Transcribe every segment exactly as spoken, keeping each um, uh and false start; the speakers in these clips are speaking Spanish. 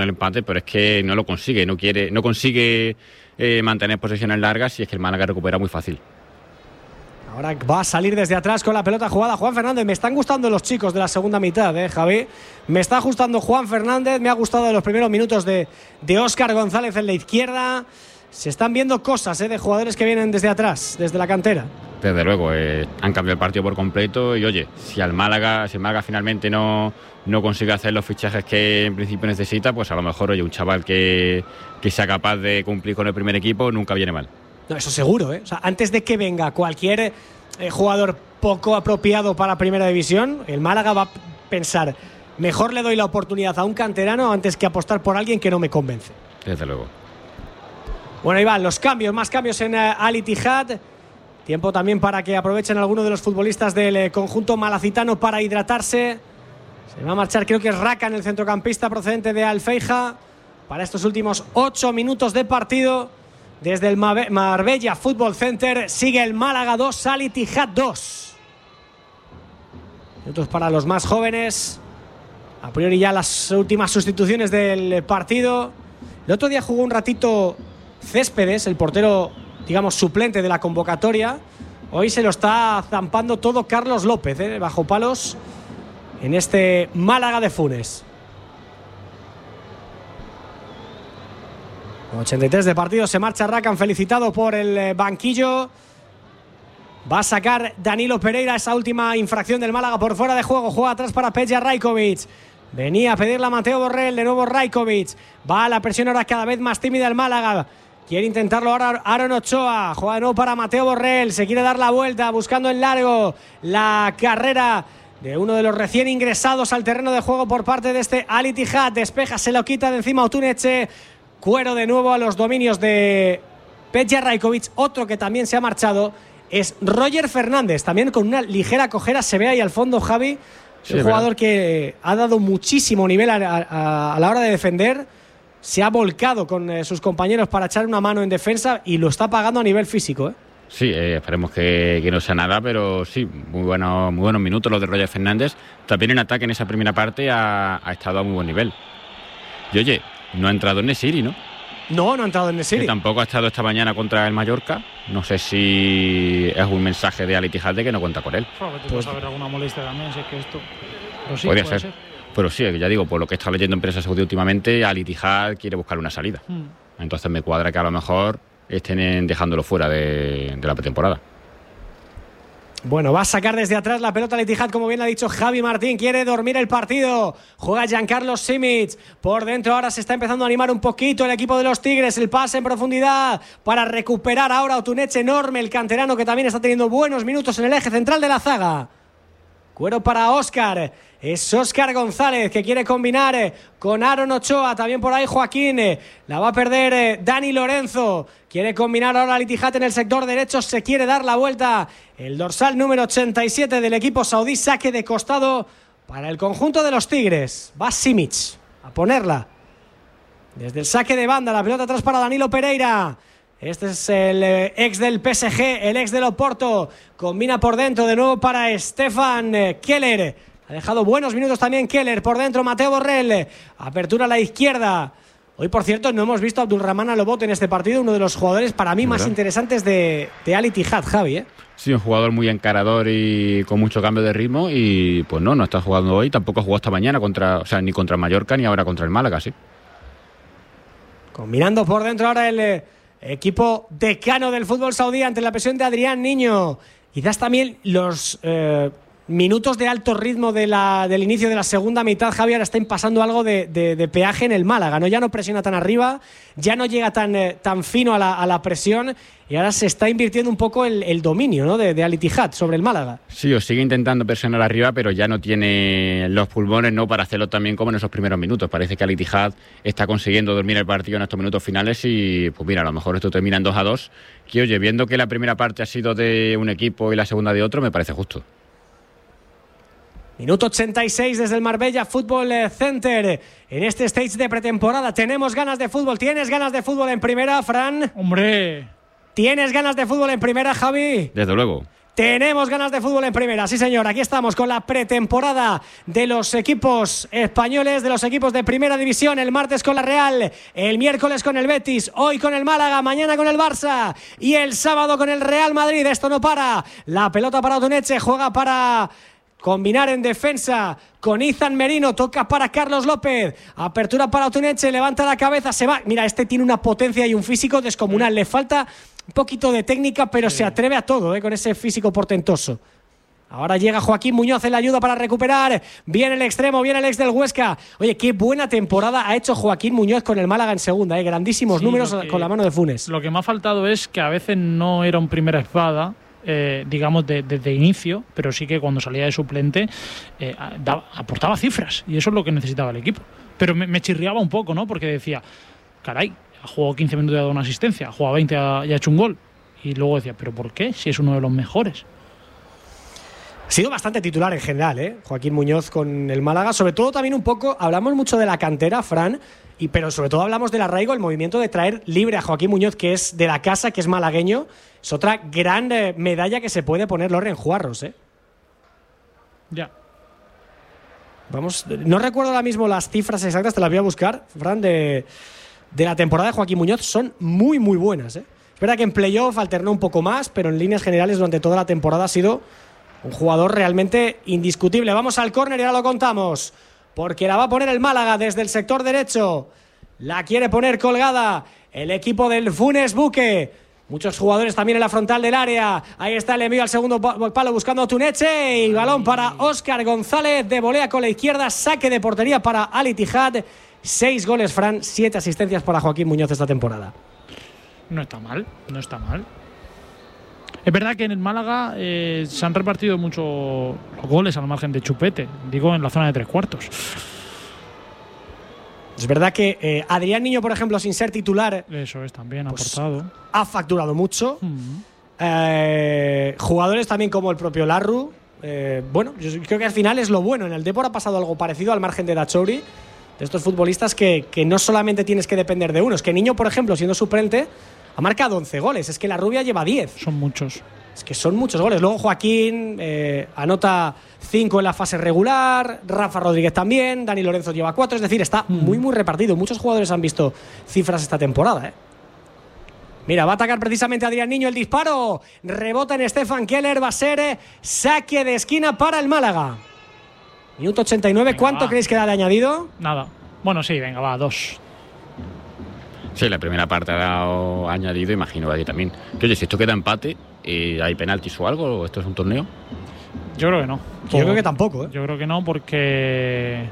el empate, pero es que no lo consigue, no quiere, no consigue eh, mantener posesiones largas y es que el Málaga recupera muy fácil. Ahora va a salir desde atrás con la pelota jugada Juan Fernández. Me están gustando los chicos de la segunda mitad, eh, Javi. Me está gustando Juan Fernández. Me ha gustado los primeros minutos de, de Óscar González en la izquierda. Se están viendo cosas eh, de jugadores que vienen desde atrás, desde la cantera. Desde luego, eh, han cambiado el partido por completo y oye, si al Málaga, si el Málaga finalmente no, no consigue hacer los fichajes que en principio necesita, pues a lo mejor oye, un chaval que, que sea capaz de cumplir con el primer equipo nunca viene mal. No, eso seguro, ¿eh? O sea, antes de que venga cualquier eh, jugador poco apropiado para Primera División, el Málaga va a pensar, mejor le doy la oportunidad a un canterano antes que apostar por alguien que no me convence. Desde luego. Bueno, ahí van los cambios, más cambios en uh, Al Ittihad. Tiempo también para que aprovechen algunos de los futbolistas del eh, conjunto malacitano para hidratarse. Se va a marchar, creo que es Rakan, el centrocampista procedente de Al-Feija, para estos últimos ocho minutos de partido. Desde el Marbella Football Center sigue el Málaga dos, Al Ittihad dos. Minutos para los más jóvenes. A priori ya las últimas sustituciones del partido. El otro día jugó un ratito Céspedes, el portero, digamos, suplente de la convocatoria. Hoy se lo está zampando todo Carlos López, ¿eh? Bajo palos en este Málaga de Funes. ochenta y tres de partido, se marcha Rakan, felicitado por el banquillo. Va a sacar Danilo Pereira esa última infracción del Málaga por fuera de juego. Juega atrás para Peja Rajkovic. Venía a pedirla a Mateo Borrell, de nuevo Rajkovic. Va a la presión ahora cada vez más tímida el Málaga. Quiere intentarlo ahora Aaron Ochoa. Juega de nuevo para Mateo Borrell. Se quiere dar la vuelta, buscando en largo la carrera de uno de los recién ingresados al terreno de juego por parte de este Al Ittihad. Despeja, se lo quita de encima Otuneche. Cuero de nuevo a los dominios de Peja Rajkovic. Otro que también se ha marchado es Roger Fernández, también con una ligera cojera. Se ve ahí al fondo, Javi. Sí, un jugador verdad. Que ha dado muchísimo nivel a, a, a la hora de defender. Se ha volcado con eh, sus compañeros para echar una mano en defensa y lo está pagando a nivel físico, ¿eh? Sí, eh, esperemos que, que no sea nada, pero sí, muy, bueno, muy buenos minutos los de Roger Fernández. También en ataque en esa primera parte ha, ha estado a muy buen nivel. Y oye, no ha entrado en Nesiri, ¿no? No, no ha entrado en Nesiri. Que tampoco ha estado esta mañana contra el Mallorca. No sé si es un mensaje de Al Ittihad de que no cuenta con él. Claro, que pues, haber alguna molestia también, si es que esto... Pero sí, podría puede ser. ser. Pero sí, ya digo, por lo que he estado leyendo en prensa saudí últimamente, Al Ittihad quiere buscar una salida. Hmm. Entonces me cuadra que a lo mejor estén dejándolo fuera de, de la pretemporada. Bueno, va a sacar desde atrás la pelota al Ittihad, como bien ha dicho Javi Martín. Quiere dormir el partido. Juega Giancarlo Simic. Por dentro ahora se está empezando a animar un poquito el equipo de los Tigres. El pase en profundidad para recuperar ahora Otuneche, enorme, el canterano que también está teniendo buenos minutos en el eje central de la zaga. Cuero para Óscar. Es Óscar González que quiere combinar con Aaron Ochoa. También por ahí Joaquín. La va a perder Dani Lorenzo. Quiere combinar ahora Al Ittihad en el sector derecho. Se quiere dar la vuelta. El dorsal número ochenta y siete del equipo saudí. Saque de costado para el conjunto de los Tigres. Va Simic a ponerla. Desde el saque de banda. La pelota atrás para Danilo Pereira. Este es el ex del P S G, el ex del Oporto. Combina por dentro de nuevo para Stefan Keller. Ha dejado buenos minutos también Keller. Por dentro Mateo Borrell. Apertura a la izquierda. Hoy, por cierto, no hemos visto a Abdulrahman Alobot en este partido. Uno de los jugadores para mí más interesantes de, de Al Ittihad, Javi, ¿eh? Sí, un jugador muy encarador y con mucho cambio de ritmo. Y pues no, no está jugando hoy. Tampoco ha jugado esta mañana contra, o sea, ni contra el Mallorca ni ahora contra el Málaga, sí. Combinando por dentro ahora el eh, equipo decano del fútbol saudí ante la presión de Adrián Niño. Quizás también los eh, minutos de alto ritmo de la, del inicio de la segunda mitad, Javier, están pasando algo de, de, de peaje en el Málaga, ¿no? Ya no presiona tan arriba, ya no llega tan, eh, tan fino a la, a la presión y ahora se está invirtiendo un poco el, el dominio, ¿no? de, de Al Ittihad sobre el Málaga. Sí, os sigue intentando presionar arriba, pero ya no tiene los pulmones, ¿no?, para hacerlo también como en esos primeros minutos. Parece que Al Ittihad está consiguiendo dormir el partido en estos minutos finales y, pues mira, a lo mejor esto termina en dos a dos, que oye, viendo que la primera parte ha sido de un equipo y la segunda de otro, me parece justo. Minuto ochenta y seis desde el Marbella Football Center. En este stage de pretemporada tenemos ganas de fútbol. ¿Tienes ganas de fútbol en primera, Fran? ¡Hombre! ¿Tienes ganas de fútbol en primera, Javi? Desde luego. Tenemos ganas de fútbol en primera, sí señor, aquí estamos con la pretemporada de los equipos españoles, de los equipos de primera división, el martes con la Real, el miércoles con el Betis, hoy con el Málaga, mañana con el Barça y el sábado con el Real Madrid. Esto no para, la pelota para Otuneche, juega para combinar en defensa con Izan Merino, toca para Carlos López, apertura para Otuneche, levanta la cabeza, se va, mira, este tiene una potencia y un físico descomunal, le falta un poquito de técnica, pero sí, se atreve a todo, ¿eh? Con ese físico portentoso. Ahora llega Joaquín Muñoz en la ayuda para recuperar. Viene el extremo, viene el ex del Huesca. Oye, qué buena temporada ha hecho Joaquín Muñoz con el Málaga en segunda, ¿eh? Grandísimos sí, números que, con la mano de Funes. Lo que me ha faltado es que a veces no era un primera espada, eh, digamos, desde de, de inicio, pero sí que cuando salía de suplente eh, daba, aportaba cifras, y eso es lo que necesitaba el equipo. Pero me, me chirriaba un poco, ¿no? Porque decía, caray, ha jugado quince minutos y ha dado una asistencia, ha jugado veinte y ha hecho un gol. Y luego decía, ¿pero por qué? Si es uno de los mejores. Ha sido bastante titular en general, ¿eh? Joaquín Muñoz con el Málaga. Sobre todo también un poco, hablamos mucho de la cantera, Fran, y, pero sobre todo hablamos del arraigo, el movimiento de traer libre a Joaquín Muñoz, que es de la casa, que es malagueño. Es otra gran eh, medalla que se puede poner Loren Juarros, ¿eh? Ya. Vamos, no recuerdo ahora mismo las cifras exactas, te las voy a buscar, Fran, de... de la temporada de Joaquín Muñoz. Son muy muy buenas, ¿eh? Es verdad que en playoff alternó un poco más, pero en líneas generales durante toda la temporada ha sido un jugador realmente indiscutible. Vamos al córner y ahora lo contamos, porque la va a poner el Málaga desde el sector derecho. La quiere poner colgada el equipo del Funes Buque. Muchos jugadores también en la frontal del área. Ahí está el envío al segundo palo buscando a Otuneche. Y balón para Óscar González, de volea con la izquierda. Saque de portería para Al Ittihad. Seis goles, Fran, siete asistencias para Joaquín Muñoz esta temporada. No está mal, no está mal. Es verdad que en el Málaga eh, se han repartido muchos goles al margen de Chupete, digo en la zona de tres cuartos. Es verdad que eh, Adrián Niño, por ejemplo, sin ser titular, eso es, también ha pues, aportado. Ha facturado mucho. Mm. Eh, jugadores también como el propio Larru. Eh, bueno, yo creo que al final es lo bueno. En el Depor ha pasado algo parecido al margen de Dachouri. De estos futbolistas que, que no solamente tienes que depender de uno. Es que Niño, por ejemplo, siendo suplente, ha marcado once goles. Es que la Rubia lleva diez. Son muchos. Es que son muchos goles. Luego Joaquín eh, anota cinco en la fase regular. Rafa Rodríguez también. Dani Lorenzo lleva cuatro. Es decir, está mm. muy, muy repartido. Muchos jugadores han visto cifras esta temporada, ¿eh? Mira, va a atacar precisamente Adrián Niño. El disparo rebota en Stefan Keller. Va a ser eh, saque de esquina para el Málaga. Minuto ochenta y nueve. Venga, ¿cuánto va. creéis que da de añadido? Nada. Bueno, sí, venga, va, dos. Sí, la primera parte ha dado añadido, imagino que aquí también. Que, oye, si esto queda empate, eh, ¿hay penaltis o algo? ¿O esto es un torneo? Yo creo que no. Yo creo que tampoco, ¿eh? Yo creo que no, porque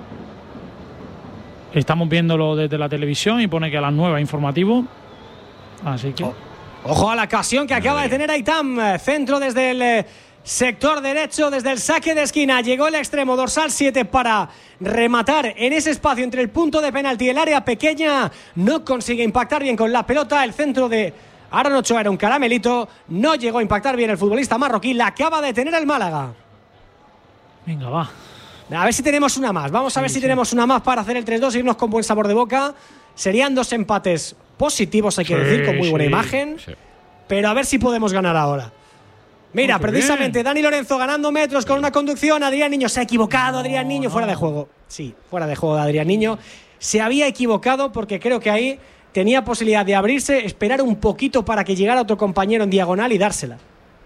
estamos viéndolo desde la televisión y pone que a las nueve informativo. Así que... Oh. Ojo a la ocasión que acaba de tener Aitam. Centro desde el eh, sector derecho, desde el saque de esquina. Llegó el extremo dorsal siete para rematar en ese espacio entre el punto de penalti y el área pequeña. No consigue impactar bien con la pelota. El centro de Aaron Ochoa era un caramelito. No llegó a impactar bien el futbolista marroquí. La acaba de tener el Málaga. Venga, va. A ver si tenemos una más. Vamos a sí, ver si sí. tenemos una más para hacer el tres dos e irnos con buen sabor de boca. Serían dos empates positivos, hay que sí, decir, con muy buena sí, imagen. Sí. Pero a ver si podemos ganar ahora. Mira, oh, precisamente bien. Dani Lorenzo ganando metros con una conducción. Adrián Niño se ha equivocado. No, Adrián Niño no. fuera de juego. Sí, fuera de juego de Adrián Niño. Se había equivocado porque creo que ahí tenía posibilidad de abrirse, esperar un poquito para que llegara otro compañero en diagonal y dársela.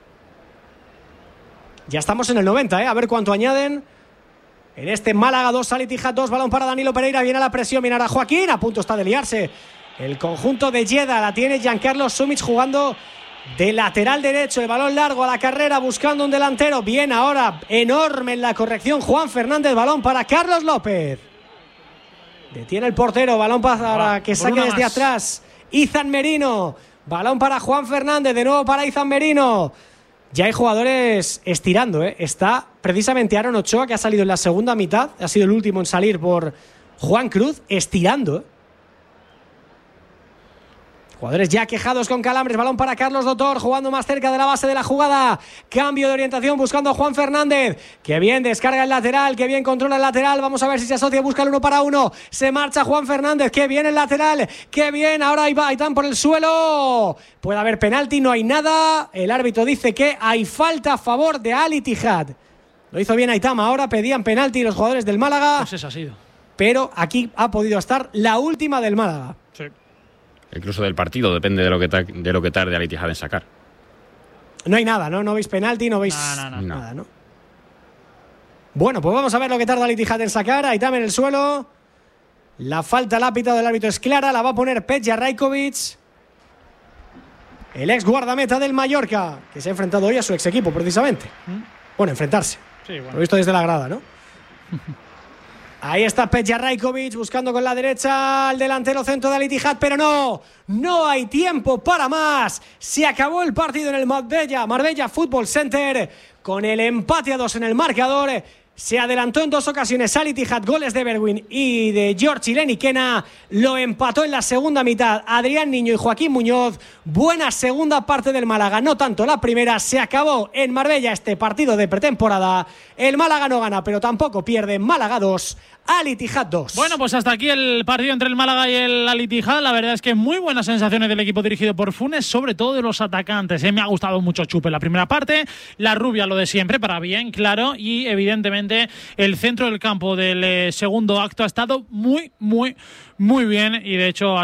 Ya estamos en el noventa, ¿eh? A ver cuánto añaden. En este Málaga dos, Al Ittihad dos, balón para Danilo Pereira. Viene a la presión, viene ahora Joaquín. A punto está de liarse el conjunto de Lleida. La tiene Giancarlo Sumic jugando de lateral derecho. El balón largo a la carrera buscando un delantero. Bien ahora, enorme en la corrección Juan Fernández. Balón para Carlos López. Detiene el portero. Balón para ah, que saque desde más. atrás Izan Merino. Balón para Juan Fernández. De nuevo para Izan Merino. Ya hay jugadores estirando, ¿eh? Está precisamente Aaron Ochoa, que ha salido en la segunda mitad. Ha sido el último en salir por Juan Cruz, estirando, ¿eh? Jugadores ya quejados con calambres. Balón para Carlos Dotor, jugando más cerca de la base de la jugada. Cambio de orientación buscando a Juan Fernández. Que bien descarga el lateral, que bien controla el lateral. Vamos a ver si se asocia, busca el uno para uno. Se marcha Juan Fernández, que bien el lateral, que bien. Ahora ahí va Aitán por el suelo. Puede haber penalti, no hay nada. El árbitro dice que hay falta a favor de Al Ittihad. Lo hizo bien Aitán, ahora pedían penalti los jugadores del Málaga. Pues eso ha sido. Pero aquí ha podido estar la última del Málaga. Sí. Incluso del partido, depende de lo que, ta- de lo que tarde Al Ittihad en sacar. No hay nada, ¿no? No veis penalti, no veis no, no, no. nada, ¿no? Bueno, pues vamos a ver lo que tarda Al Ittihad en sacar. Aitán en el suelo. La falta, la ha pitado el árbitro, es clara. La va a poner Peja Rajkovic, el ex guardameta del Mallorca, que se ha enfrentado hoy a su ex equipo, precisamente. ¿Mm? Bueno, enfrentarse. Sí, bueno. Lo he visto desde la grada, ¿no? Ahí está Peja Rajkovic buscando con la derecha al delantero centro de Al Ittihad, pero no, no hay tiempo para más. Se acabó el partido en el Marbella, Marbella Football Center con el empate a dos en el marcador. Se adelantó en dos ocasiones Al Ittihad, goles de Berwin y de George Ileniquena. Lo empató en la segunda mitad Adrián Niño y Joaquín Muñoz. Buena segunda parte del Málaga, no tanto la primera. Se acabó en Marbella este partido de pretemporada. El Málaga no gana, pero tampoco pierde. Málaga dos, Al Ittihad dos. Bueno, pues hasta aquí el partido entre el Málaga y el Al Ittihad. La verdad es que muy buenas sensaciones del equipo dirigido por Funes, sobre todo de los atacantes. ¿eh? Me ha gustado mucho Chupe en la primera parte, la Rubia lo de siempre, para bien, claro, y evidentemente el centro del campo del eh, segundo acto ha estado muy, muy, muy bien, y de hecho ha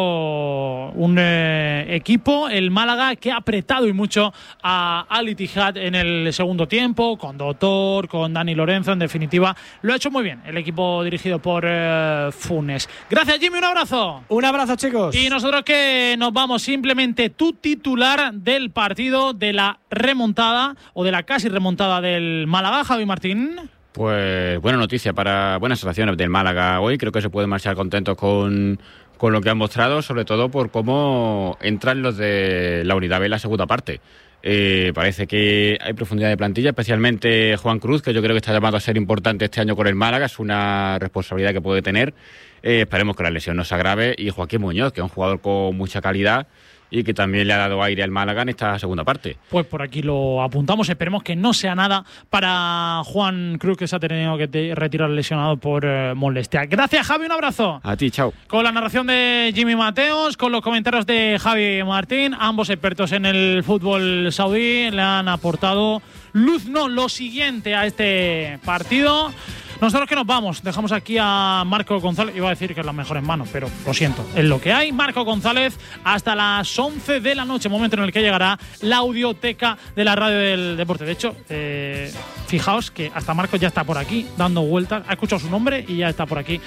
sido un eh, equipo, el Málaga, que ha apretado y mucho a Al Ittihad en el segundo tiempo, con Dotor, con Dani Lorenzo. En definitiva, lo ha hecho muy bien el equipo dirigido por eh, Funes. Gracias, Jimmy, un abrazo. Un abrazo, chicos. Y nosotros que nos vamos, simplemente tu titular del partido, de la remontada o de la casi remontada del Málaga, Javi Martín. Pues buena noticia para buenas sensaciones del Málaga hoy. Creo que se pueden marchar contentos con, con lo que han mostrado, sobre todo por cómo entran los de la unidad B en la segunda parte. Eh, parece que hay profundidad de plantilla, especialmente Juan Cruz, que yo creo que está llamado a ser importante este año con el Málaga. Es una responsabilidad que puede tener. Eh, esperemos que la lesión no se agrave. Y Joaquín Muñoz, que es un jugador con mucha calidad y que también le ha dado aire al Málaga en esta segunda parte. Pues por aquí lo apuntamos. Esperemos que no sea nada para Juan Cruz, que se ha tenido que te- retirar lesionado por eh, molestia. Gracias, Javi, un abrazo. A ti, chao. Con la narración de Jimmy Mateos, con los comentarios de Javi Martín, ambos expertos en el fútbol saudí, le han aportado luz, no, lo siguiente a este partido. Nosotros que nos vamos, dejamos aquí a Marco González. Iba a decir que es las mejores manos, pero lo siento, es lo que hay. Marco González hasta las once de la noche, momento en el que llegará la audioteca de la radio del deporte. De hecho, eh, fijaos que hasta Marco ya está por aquí dando vueltas, ha escuchado su nombre y ya está por aquí.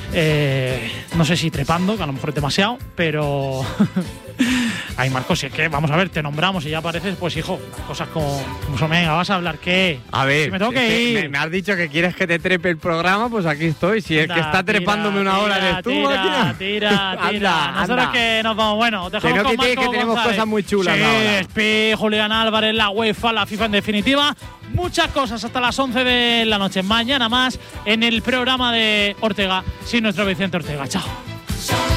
Eh, no sé si trepando, que a lo mejor es demasiado, pero ay, Marco, si es que vamos a ver, te nombramos y ya apareces, pues hijo, las cosas como, como son. Venga, vas a hablar, ¿qué? A ver, si me tengo que es ir. me, me has dicho que quieres que te trepe el programa, pues aquí estoy. Si el que está trepándome una hora tira, eres tú, tira, máquina. tira, tira. Anda, Nosotros anda. que nos vamos, bueno, dejamos Que no con quitéis, Marco que tenemos González. cosas muy chulas Sí, ahora. Espi, Julián Álvarez, la UEFA, la FIFA, en definitiva, muchas cosas hasta las once de la noche. Mañana más en el programa de Ortega, sin nuestro Vicente Ortega. Chao.